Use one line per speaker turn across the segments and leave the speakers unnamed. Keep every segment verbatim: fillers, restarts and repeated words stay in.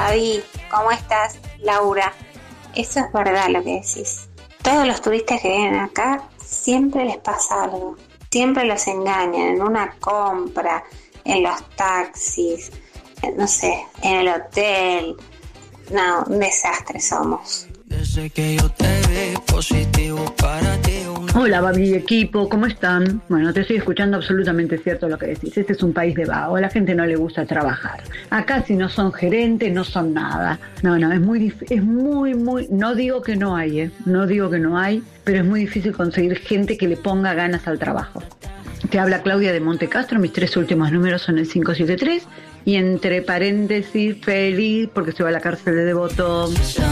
Gaby, ¿cómo estás? Laura, eso es verdad lo que decís. Todos los turistas que vienen acá siempre les pasa algo. Siempre los engañan en una compra, en los taxis, no sé, en el hotel. No, un desastre somos.
Desde que yo te vi positivo para ti.
Hola, Babi equipo, ¿cómo están? Bueno, te estoy escuchando, absolutamente cierto lo que decís. Este es un país de vago, a la gente no le gusta trabajar. Acá si no son gerentes, no son nada. No, no, es muy difícil, es muy, muy... No digo que no hay, ¿eh? No digo que no hay, pero es muy difícil conseguir gente que le ponga ganas al trabajo. Te habla Claudia de Montecastro, mis tres últimos números son el cinco siete tres y entre paréntesis, feliz porque se va a la cárcel de Devoto.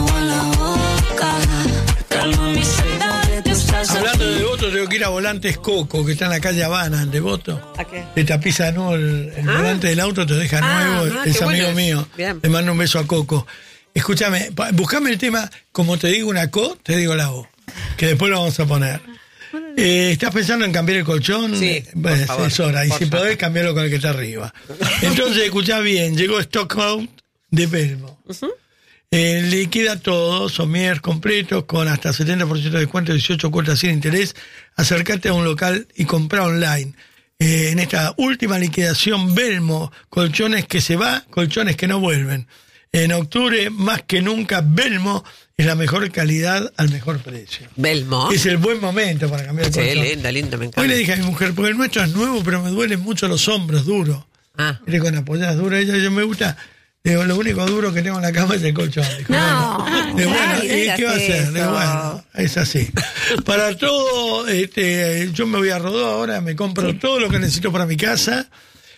Hablando de Devoto, tengo que ir a Volantes Coco, que está en la calle Habana, en Devoto.
¿A qué?
Te tapiza nuevo el, el
Ah.
volante del auto, te deja
Ah,
nuevo,
ah,
es
qué
amigo
bueno.
mío.
Bien.
Le mando un beso a Coco. Escúchame, pa- buscame el tema, como te digo una co, te digo la o, que después lo vamos a poner. Eh, ¿Estás pensando en cambiar el colchón?
Sí,
Pues,
por favor,
es hora, y
por
si
favor.
podés cambiarlo con el que está arriba. Entonces, escuchá bien, llegó Stockholm de Belmo. Eh, liquida todo, somiers completos con hasta setenta por ciento de descuento, dieciocho cuotas sin interés. Acércate a un local y compra online. Eh, en esta última liquidación, Belmo, colchones que se va, colchones que no vuelven. En octubre, más que nunca, Belmo es la mejor calidad al mejor precio.
Belmo.
Es el buen momento para cambiar el
Sí,
colchón.
linda, linda, me encanta.
Hoy le dije a mi mujer, porque el nuestro es nuevo, pero me duelen mucho los hombros duros.
Ah.
Mire, con apoyadas duras, ella yo me gusta. Digo, lo único duro que tengo en la cama es el colchón. Dijo,
No,
bueno, Digo, bueno,
ay,
¿y
digas
qué va a hacer? Digo,
eso.
bueno, es así. Para todo, este, yo me voy a Rodó ahora, me compro todo lo que necesito para mi casa.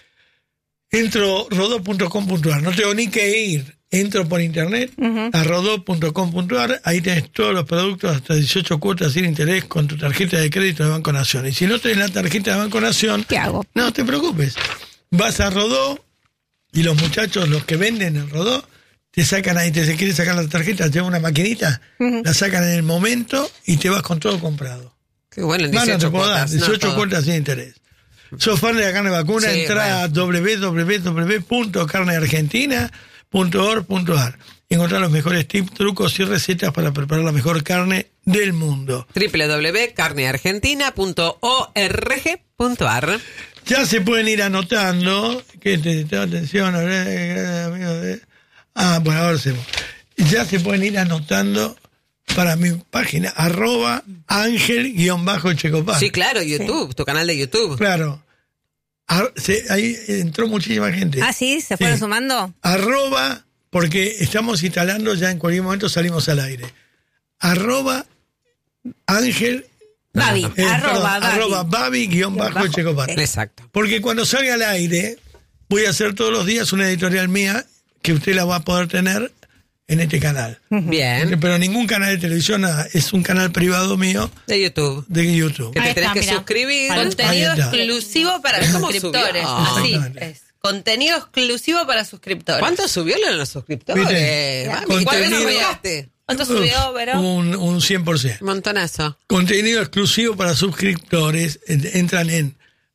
Entro rodó punto com punto a r, no tengo ni que ir. Entro por internet a rodó punto com punto a r, ahí tenés todos los productos hasta dieciocho cuotas sin interés con tu tarjeta de crédito de Banco Nación. Y si no tenés la tarjeta de Banco Nación,
¿Qué hago?
no te preocupes. Vas a Rodó y los muchachos, los que venden en Rodó, te sacan ahí, te se quieren sacar la tarjeta, lleva una maquinita, la sacan en el momento y te vas con todo comprado.
Qué bueno, el
No, no te
dieciocho
puedo dar,
cuotas. no,
dieciocho
todo.
cuotas sin interés. Sos fan de la carne vacuna,
Sí,
entra a doble u doble u doble u punto carne argentina punto org punto a r. Encontrar los mejores tips, trucos y recetas para preparar la mejor carne del mundo.
doble u doble u doble u punto carne argentina punto org punto a r.
Ya se pueden ir anotando, que te, te atención, eh, amigo de... Ah, bueno, ahora se... Ya se pueden ir anotando para mi página, arroba ángel guión bajo checopar.
Sí, claro, YouTube, tu canal de YouTube.
Claro. Ar- se- ahí entró muchísima gente.
Ah, sí, se fueron
Sí.
sumando.
Arroba, porque estamos instalando, ya en cualquier momento salimos al aire. Arroba ángel...
Babi,
eh,
arroba,
perdón,
Babi.
arroba babi guión
Guión
bajo
bajo,
checopar.
sí.
Exacto.
Porque cuando salga al aire, voy a hacer todos los días una editorial mía que usted la va a poder tener en este canal.
Bien.
Pero ningún canal de televisión, nada, es un canal privado mío
De YouTube.
de YouTube.
Que te
Ahí
tenés
está,
que
mira.
suscribir.
Ahí
Contenido
está.
exclusivo para
¿Cómo
suscriptores.
subió?
Así
Exactamente.
es. Contenido exclusivo para suscriptores.
¿Cuánto subió lo de los suscriptores?
¿Viste?
Mami,
Contenido-
¿cuánto subiste?
¿Cuánto subió, Vero?
Un, un cien por ciento.
Un montonazo.
Contenido exclusivo para suscriptores. En- Entran en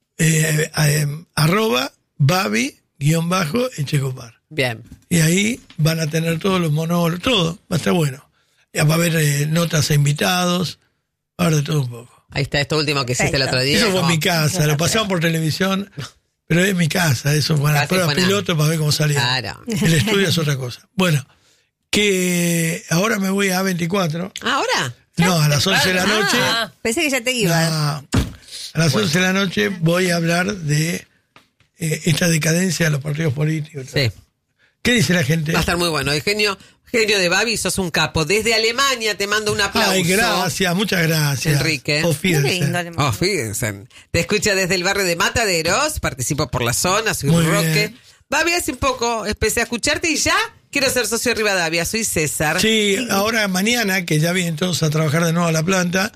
eh, eh, arroba babi guión bajo echecopar.
Bien.
Y ahí van a tener todos los monólogos, todo, va a estar bueno. Ya va a haber eh, notas a invitados, va a haber de todo un poco.
Ahí está esto último que hiciste el otro día.
Eso fue en
Oh.
mi casa, lo pasaban por televisión, pero es mi casa, eso fue
Ah,
las
sí,
pruebas
fue nada.
piloto para ver cómo salía.
Claro.
El estudio es otra cosa. Bueno, que ahora me voy a A veinticuatro,
¿Ahora?
no, a las once de la noche,
Ah,
Pensé que ya te
no,
ibas.
a las once de la noche voy a hablar de eh, esta decadencia de los partidos políticos.
Sí.
¿Qué dice la gente?
Va a estar muy bueno. El genio, genio de Babi, sos un capo. Desde Alemania te mando un aplauso.
Ay, gracias, muchas gracias.
Enrique.
Auf
Qué
Wiedersehen.
lindo, Alemán.
Oh, fíjense. Te escucha desde el barrio de Mataderos, participo por la zona, soy
Muy
Roque.
bien.
Babi, hace un poco empecé a escucharte y ya quiero ser socio de Rivadavia. Soy César.
Sí, ahora mañana, que ya vienen todos a trabajar de nuevo a la planta,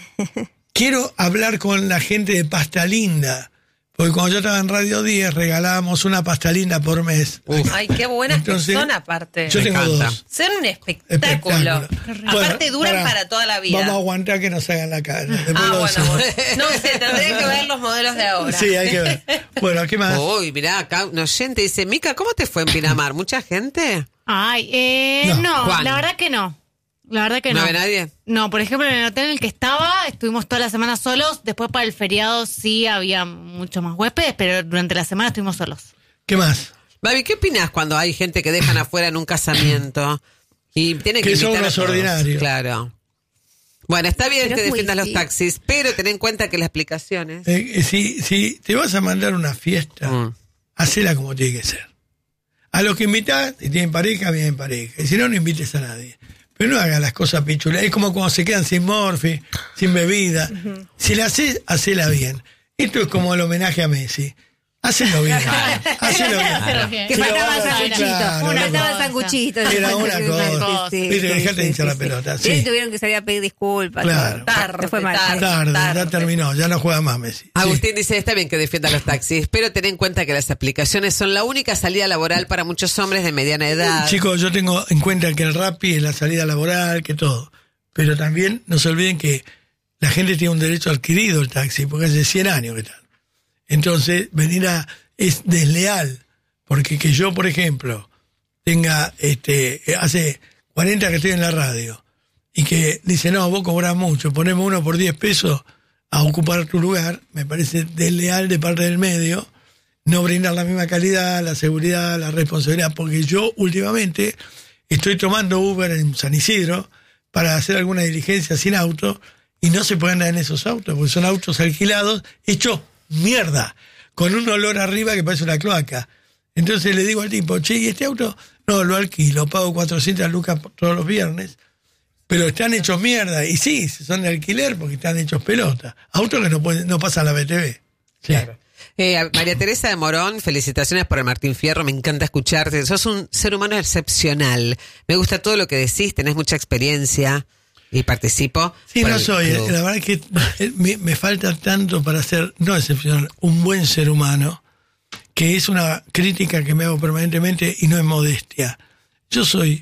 quiero hablar con la gente de Pasta Linda. Porque cuando yo estaba en Radio diez regalábamos una pasta linda por mes.
Uf.
Ay, qué buenas que
Entonces,
son aparte.
Yo
Me
tengo
encanta.
dos.
Son un espectáculo.
Espectáculo.
Aparte
Bueno,
duran
pará.
para toda la vida.
Vamos a aguantar que nos hagan la cara. Después
Ah,
lo
bueno,
hacemos.
bueno. No sé, tendría que ver los modelos de ahora.
Sí, hay que ver. Bueno, ¿qué más?
Uy, mirá, acá un oyente dice, Mica, ¿cómo te fue en Pinamar? ¿Mucha gente?
Ay, eh,
No.
no,
Juan.
la verdad que no. La verdad que
¿No
no.
ve nadie?
No, por ejemplo, en el hotel en el que estaba, estuvimos toda la semana solos. Después para el feriado sí había mucho más huéspedes, pero durante la semana estuvimos solos.
¿Qué más?
Babi, ¿qué opinas cuando hay gente que dejan afuera en un casamiento y tiene que
Que son
invitar a
unos
todos?
ordinarios.
Claro. Bueno, está bien
Pero
que
es muy
defiendas los
difícil.
taxis, pero ten en cuenta que las explicaciones...
Eh, eh, si, si te vas a mandar una fiesta,
Mm.
hacela como tiene que ser. A los que invitás, si tienen pareja, vienen pareja. Y si no, no invites a nadie. Pero no hagas las cosas pichulas. Es como cuando se quedan sin morfi, sin bebida. Si la haces, hacela bien. Esto es como el homenaje a Messi. Hacelo bien. Hacelo
Hacelo
bien.
bien.
Que
Si lo
faltaba
vas
el
a hacer,
sanguchito.
claro,
Una
loco.
faltaba el sanguchito.
Era una cosa.
Sí,
Viste,
sí,
dejate
sí,
de hinchar
sí,
la
sí.
pelota.
Sí,
Sí.
tuvieron que salir a pedir disculpas.
Claro.
Tarde,
Te fue mal.
tarde.
Tarde, ya
tarde.
terminó. Ya no juega más Messi. Sí.
Agustín dice, está bien que defienda los taxis, pero ten en cuenta que las aplicaciones son la única salida laboral para muchos hombres de mediana edad.
Chicos, yo tengo en cuenta que el Rappi es la salida laboral, que todo. Pero también no se olviden que la gente tiene un derecho adquirido al taxi, porque hace cien años que están. Entonces, venir a... es desleal. Porque que yo, por ejemplo, tenga, este, hace cuarenta que estoy en la radio, y que dice, no, vos cobrás mucho, ponemos uno por diez pesos a ocupar tu lugar, me parece desleal de parte del medio, no brindar la misma calidad, la seguridad, la responsabilidad, porque yo últimamente estoy tomando Uber en San Isidro para hacer alguna diligencia sin auto, y no se puede andar en esos autos, porque son autos alquilados, hechos mierda, con un olor arriba que parece una cloaca. Entonces le digo al tipo, che, ¿y este auto? No, lo alquilo, pago cuatrocientas lucas por- todos los viernes, pero están hechos mierda. Y sí, son de alquiler porque están hechos pelota. Autos que no pueden, no pasan la B T V. Sí.
Eh, a María Teresa de Morón, felicitaciones por el Martín Fierro, me encanta escucharte. Sos un ser humano excepcional. Me gusta todo lo que decís, tenés mucha experiencia y participo.
Sí,
por
no
el
soy.
club.
La verdad es que eh, me, me falta tanto para ser, no excepcional, un buen ser humano, que es una crítica que me hago permanentemente y no es modestia. Yo soy,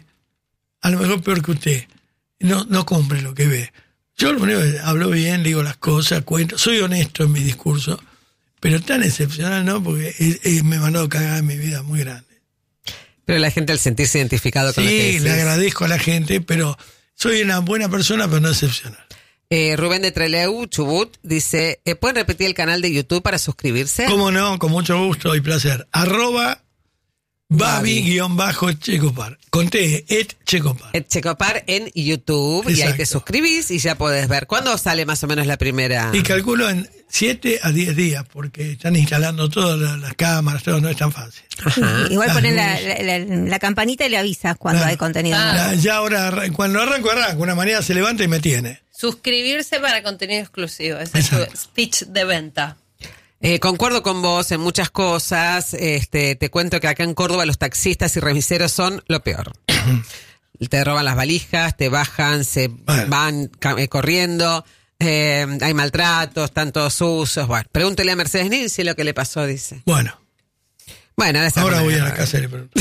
a lo mejor peor que usted, no, no compre lo que ve. Yo lo único que hablo bien, digo las cosas, cuento, soy honesto en mi discurso, pero tan excepcional no, porque eh, eh, me he mandado cagada en mi vida muy grande.
Pero la gente al sentirse identificado con lo que
Sí,
decís.
le agradezco a la gente, pero soy una buena persona, pero no excepcional.
Eh, Rubén de Trelew, Chubut, dice, eh, ¿pueden repetir el canal de YouTube para suscribirse?
¿Cómo no? Con mucho gusto y placer. Arroba Babi-Checopar. Conté, et Checopar.
Et Checopar en YouTube, y ahí
Exacto.
te suscribís y ya podés ver. ¿Cuándo sale más o menos la primera?
Y calculo en siete a diez días, porque están instalando todas las, las cámaras, todo, no es tan fácil.
Ajá.
Igual
Ah,
ponen
no.
la, la, la- la campanita y le avisas cuando
Claro.
hay contenido.
Ah.
nuevo.
La- ya ahora, arran- cuando arranco, arranco. Una mañana se levanta y me tiene.
Suscribirse para contenido exclusivo. Ese es su
Exacto.
speech de venta.
Eh, concuerdo con vos en muchas cosas. Este, te cuento que acá en Córdoba los taxistas y remiseros son lo peor. Te roban las valijas, te bajan, se
Bueno.
van ca- eh, corriendo, eh, hay maltratos, están todos sucios. Bueno, pregúntele a Mercedes Ninzi lo que le pasó, dice.
Bueno,
Bueno, de esa
ahora voy a
manera.
la casa y le pregunto.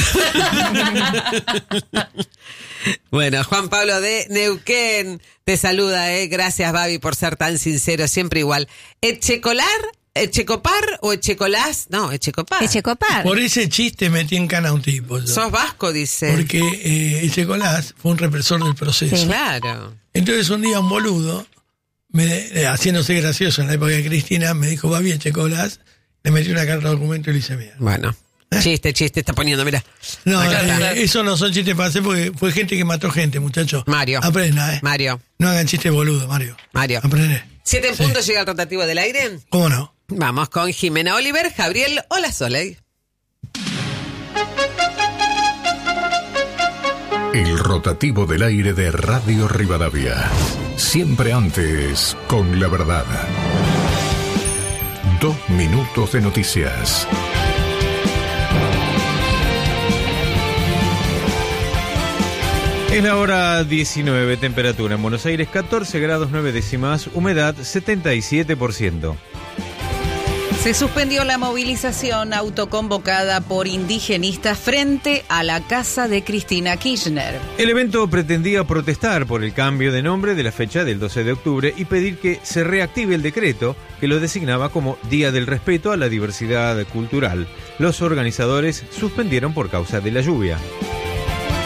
Bueno, Juan Pablo de Neuquén te saluda, eh. Gracias, Babi, por ser tan sincero, siempre igual. ¿Echecolar? ¿Echecopar o echecolás? No, echecopar.
Echecopar.
Por ese chiste metí en cana a un tipo. yo.
Sos vasco, dice.
Porque eh, Echecolás fue un represor del proceso.
Sí.
Claro.
Entonces un día un boludo, me, eh, haciéndose gracioso en la época de Cristina, me dijo, va bien, Checolás, le metí una carta de documento y le hice mierda.
Bueno, chiste, chiste, está poniendo, mira.
No,
Acá
eh, eso no son chistes para hacer porque fue gente que mató gente, muchachos.
Mario.
Aprenda, ¿eh?
Mario,
No hagan chistes boludo, Mario.
Mario.
Aprende.
Siete en
Sí.
punto llega el rotativo del aire.
¿Cómo no?
Vamos con Jimena Oliver, Gabriel Hola Soleil.
El rotativo del aire de Radio Rivadavia. Siempre antes con la verdad. Dos minutos de noticias.
Es la hora diecinueve, temperatura en Buenos Aires catorce grados nueve décimas, humedad setenta y siete por ciento.
Se suspendió la movilización autoconvocada por indigenistas frente a la casa de Cristina Kirchner.
El evento pretendía protestar por el cambio de nombre de la fecha del doce de octubre y pedir que se reactive el decreto que lo designaba como Día del Respeto a la Diversidad Cultural. Los organizadores suspendieron por causa de la lluvia.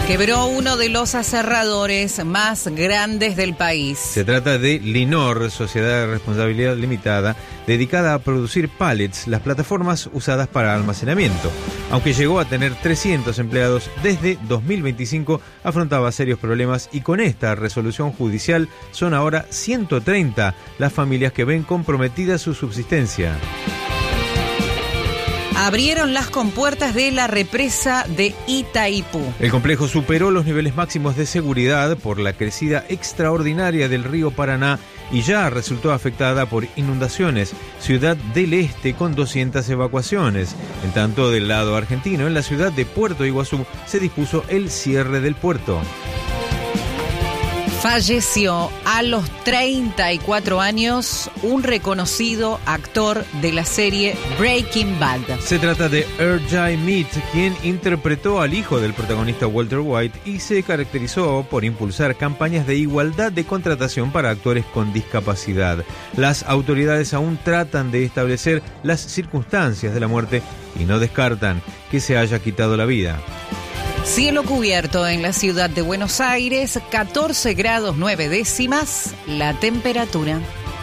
Quebró uno de los aserradores más grandes del país.
Se trata de Linor, Sociedad de Responsabilidad Limitada, dedicada a producir pallets, las plataformas usadas para almacenamiento. Aunque llegó a tener trescientos empleados, desde dos mil veinticinco afrontaba serios problemas y con esta resolución judicial son ahora ciento treinta las familias que ven comprometida su subsistencia.
Abrieron las compuertas de la represa de Itaipú.
El complejo superó los niveles máximos de seguridad por la crecida extraordinaria del río Paraná y ya resultó afectada por inundaciones. Ciudad del Este con doscientas evacuaciones. En tanto, del lado argentino, en la ciudad de Puerto Iguazú, se dispuso el cierre del puerto.
Falleció a los treinta y cuatro años un reconocido actor de la serie Breaking Bad.
Se trata de Erjai Mead, quien interpretó al hijo del protagonista Walter White y se caracterizó por impulsar campañas de igualdad de contratación para actores con discapacidad. Las autoridades aún tratan de establecer las circunstancias de la muerte y no descartan que se haya quitado la vida.
Cielo cubierto en la ciudad de Buenos Aires, catorce grados nueve décimas la temperatura.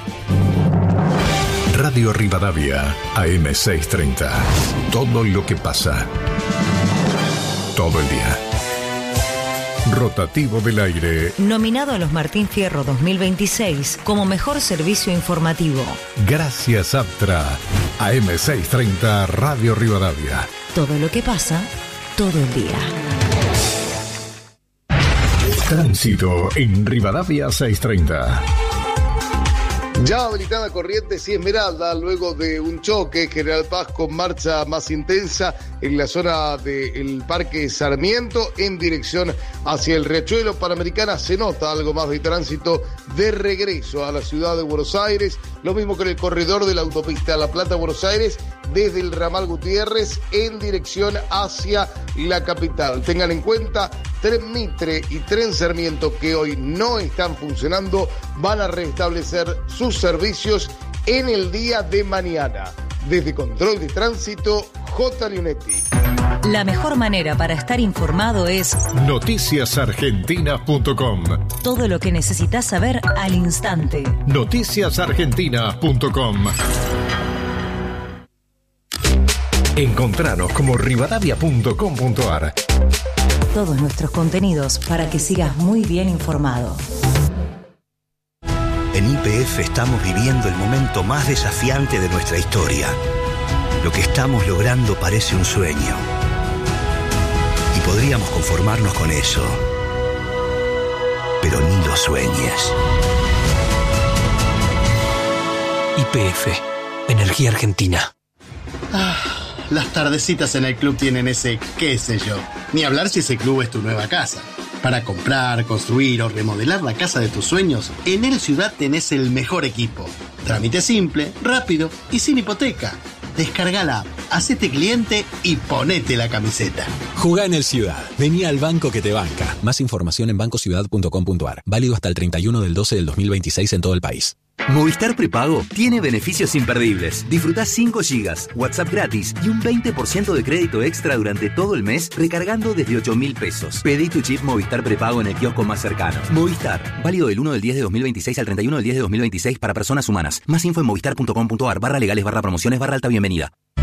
Radio Rivadavia, A M seiscientos treinta. Todo lo que pasa. Todo el día. Rotativo del aire.
Nominado a los Martín Fierro dos mil veintiséis como mejor servicio informativo.
Gracias, Aptra. A M seiscientos treinta, Radio Rivadavia.
Todo lo que pasa, todo el día.
Tránsito en Rivadavia seiscientos treinta.
Ya habilitada Corrientes y Esmeralda, luego de un choque, General Paz con marcha más intensa en la zona del Parque Sarmiento en dirección hacia el Riachuelo. Panamericana se nota algo más de tránsito de regreso a la ciudad de Buenos Aires, lo mismo que en el corredor de la autopista La Plata-Buenos Aires, desde el ramal Gutiérrez en dirección hacia la capital. Tengan en cuenta, Tren Mitre y Tren Sarmiento, que hoy no están funcionando, van a restablecer sus servicios en el día de mañana. Desde Control de Tránsito, J. Leonetti.
La mejor manera para estar informado es
noticias argentinas punto com.
Todo lo que necesitas saber al instante.
noticias argentinas punto com. Encontranos como rivadavia punto com punto ar.
Todos nuestros contenidos para que sigas muy bien informado.
En Y P F estamos viviendo el momento más desafiante de nuestra historia. Lo que estamos logrando parece un sueño. Y podríamos conformarnos con eso. Pero ni lo sueñes.
Y P F, Energía Argentina.
Ah, las tardecitas en el club tienen ese qué sé yo. Ni hablar si ese club es tu nueva casa. Para comprar, construir o remodelar la casa de tus sueños, en El Ciudad tenés el mejor equipo. Trámite simple, rápido y sin hipoteca. Descarga la app, hacete cliente y ponete la camiseta.
Jugá en El Ciudad. Vení al banco que te banca. Más información en banco ciudad punto com punto ar. Válido hasta el treinta y uno del doce del dos mil veintiséis en todo el país.
Movistar Prepago tiene beneficios imperdibles. Disfrutá cinco gigas, WhatsApp gratis y un veinte por ciento de crédito extra durante todo el mes recargando desde ocho mil pesos. Pedí tu chip Movistar Prepago en el kiosco más cercano. Movistar, válido del uno del diez de dos mil veintiséis al treinta y uno del diez de dos mil veintiséis para personas humanas. Más info en movistar punto com punto ar barra legales barra promociones barra alta bienvenida.